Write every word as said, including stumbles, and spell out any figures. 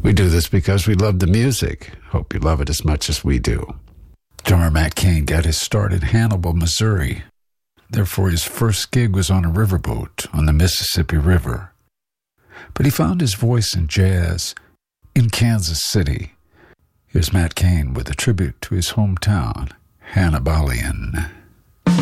We do this because we love the music. Hope you love it as much as we do. Drummer Matt Cain got his start in Hannibal, Missouri. Therefore, his first gig was on a riverboat on the Mississippi River. But he found his voice in jazz in Kansas City. Here's Matt Cain with a tribute to his hometown, Hannibalian.